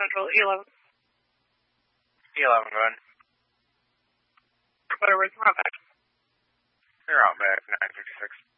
Central, E11. E11, go ahead. Whatever, it's not back. They're out back, 956.